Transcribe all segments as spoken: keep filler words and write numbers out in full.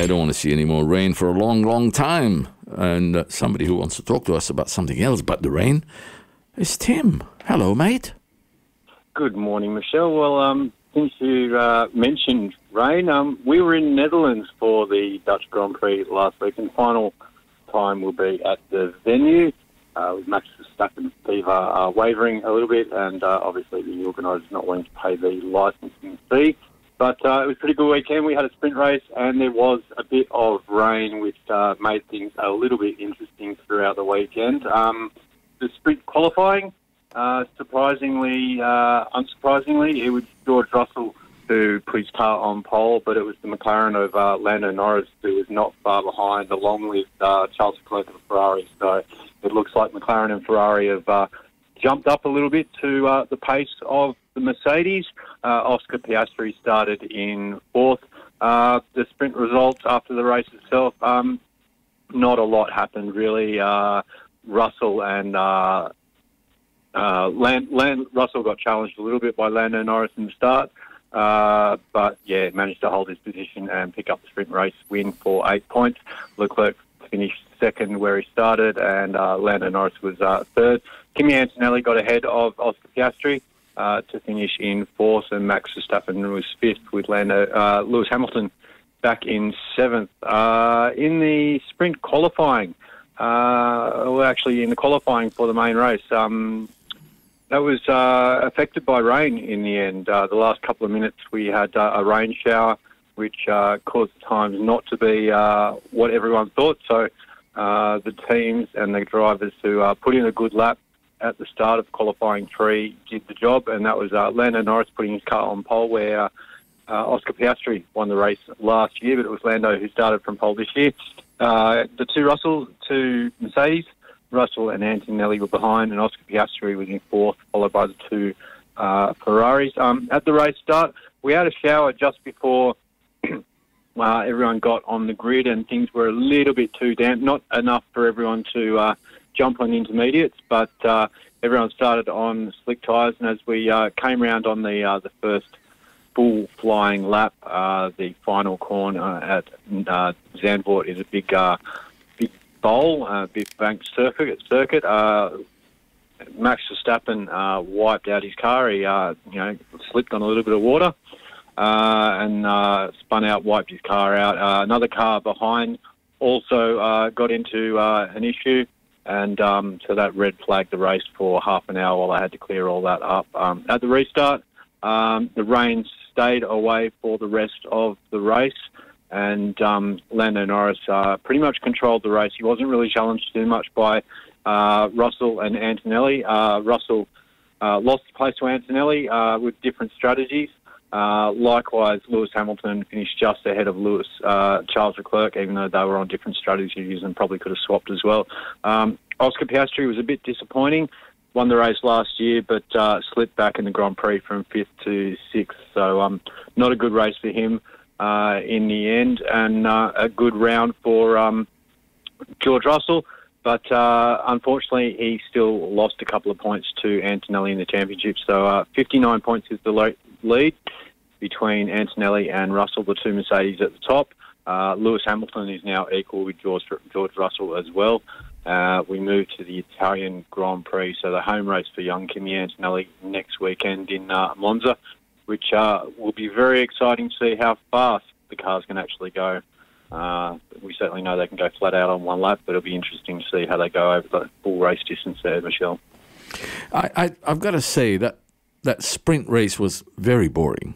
I don't want to see any more rain for a long, long time. And uh, somebody who wants to talk to us about something else but the rain is Tim. Hello, mate. Good morning, Michelle. Well, um, since you uh, mentioned rain, um, we were in Netherlands for the Dutch Grand Prix last week, and final time will be at the venue, uh, with Max Verstappen fever uh, wavering a little bit, and uh, obviously the organisers not wanting to pay the licensing fee. But uh, it was a pretty good weekend. We had a sprint race, and there was a bit of rain, which uh, made things a little bit interesting throughout the weekend. Um, the sprint qualifying, uh, surprisingly, uh, unsurprisingly, it was George Russell who put his car on pole, but it was the McLaren of uh, Lando Norris who was not far behind, along with uh, Charles Leclerc of Ferrari. So it looks like McLaren and Ferrari have uh, jumped up a little bit to uh, the pace of the Mercedes. Uh, Oscar Piastri started in fourth. Uh, the sprint results after the race itself, um, not a lot happened really. Uh, Russell and uh, uh, Land, Land, Russell got challenged a little bit by Lando Norris in the start. Uh, but, yeah, managed to hold his position and pick up the sprint race win for eight points. Leclerc finished second where he started, and uh, Lando Norris was uh, third. Kimi Antonelli got ahead of Oscar Piastri uh, to finish in fourth, and Max Verstappen was fifth, with Lando, uh, Lewis Hamilton back in seventh. Uh, in the sprint qualifying, uh, well, actually in the qualifying for the main race, um, that was uh, affected by rain in the end. Uh, the last couple of minutes we had uh, a rain shower, which uh, caused the times not to be uh, what everyone thought. So uh, the teams and the drivers who uh, put in a good lap at the start of qualifying three did the job, and that was uh, Lando Norris putting his car on pole, where uh, uh, Oscar Piastri won the race last year, but it was Lando who started from pole this year. Uh, the two Russell, two Mercedes, Russell and Antonelli were behind, and Oscar Piastri was in fourth, followed by the two uh, Ferraris. Um, at the race start, we had a shower just before uh, everyone got on the grid, and things were a little bit too damp. Not enough for everyone to uh, jump on the intermediates, but uh, everyone started on slick tyres, and as we uh, came round on the uh, the first full flying lap, uh, the final corner at uh, Zandvoort is a big... Uh, bowl, uh, big bank circuit. Circuit. Uh, Max Verstappen uh, wiped out his car. He, uh, you know, slipped on a little bit of water uh, and uh, spun out, wiped his car out. Uh, another car behind also uh, got into uh, an issue, and um, so that red flagged the race for half an hour while I had to clear all that up. Um, at the restart, um, the rain stayed away for the rest of the race. And um, Lando Norris uh, pretty much controlled the race. He wasn't really challenged too much by uh, Russell and Antonelli. Uh, Russell uh, lost the place to Antonelli uh, with different strategies. Uh, likewise, Lewis Hamilton finished just ahead of Lewis uh, Charles Leclerc, even though they were on different strategies and probably could have swapped as well. Um, Oscar Piastri was a bit disappointing. Won the race last year, but uh, slipped back in the Grand Prix from fifth to sixth. So um, not a good race for him. Uh, in the end, and uh, a good round for um, George Russell, but uh, unfortunately he still lost a couple of points to Antonelli in the championship. So uh, fifty-nine points is the lead between Antonelli and Russell, the two Mercedes at the top. Uh, Lewis Hamilton is now equal with George, George Russell as well. Uh, we move to the Italian Grand Prix, so the home race for young Kimi Antonelli next weekend in uh, Monza, which uh, will be very exciting to see how fast the cars can actually go. Uh, we certainly know they can go flat out on one lap, but it'll be interesting to see how they go over the full race distance there, Michelle. I, I, I've got to say that that sprint race was very boring.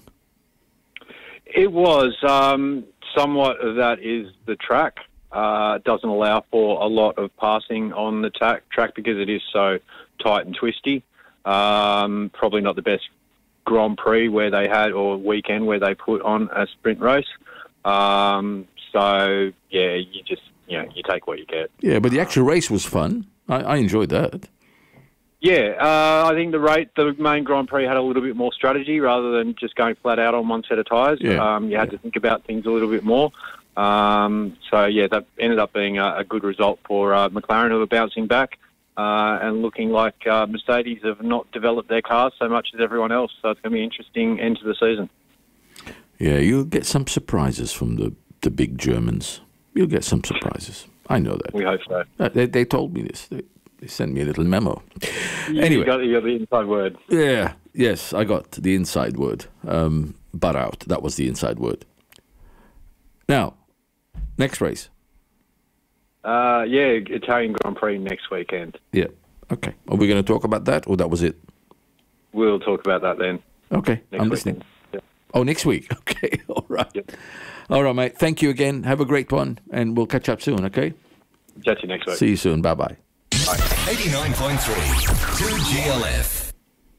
It was. Um, somewhat of that is the track. Uh, it doesn't allow for a lot of passing on the ta- track because it is so tight and twisty. Um, probably not the best Grand Prix where they had, or weekend where they put on a sprint race. Um, so, yeah, you just, you know, you take what you get. Yeah, but the actual race was fun. I, I enjoyed that. Yeah, uh, I think the rate, the main Grand Prix had a little bit more strategy rather than just going flat out on one set of tyres. Yeah. Um, you had yeah. to think about things a little bit more. Um, so, yeah, that ended up being a, a good result for uh, McLaren, who were bouncing back. Uh, and looking like uh, Mercedes have not developed their cars so much as everyone else. So it's going to be an interesting end to the season. Yeah, you'll get some surprises from the the big Germans. You'll get some surprises. I know that. We hope so. Uh, They, they told me this. They, they sent me a little memo. You Anyway. got, you got the inside word. Yeah, yes, I got the inside word. Um, but out. That was the inside word. Now, next race. Uh, yeah, Italian Grand Prix next weekend. Yeah. Okay. Are we going to talk about that, or that was it? We'll talk about that then. Okay. Next I'm weekend. listening. Yeah. Oh, next week. Okay. All right. Yep. All right, mate. Thank you again. Have a great one, and we'll catch up soon. Okay. Chat to you next week. See you soon. Bye bye. eighty-nine point three, two G L F.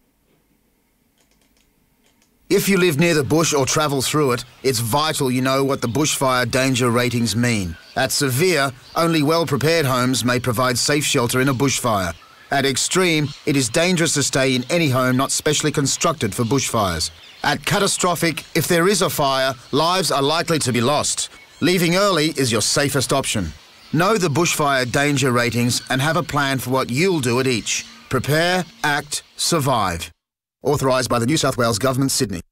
If you live near the bush or travel through it, it's vital you know what the bushfire danger ratings mean. At severe, only well-prepared homes may provide safe shelter in a bushfire. At extreme, it is dangerous to stay in any home not specially constructed for bushfires. At catastrophic, if there is a fire, lives are likely to be lost. Leaving early is your safest option. Know the bushfire danger ratings and have a plan for what you'll do at each. Prepare, act, survive. Authorised by the New South Wales Government, Sydney.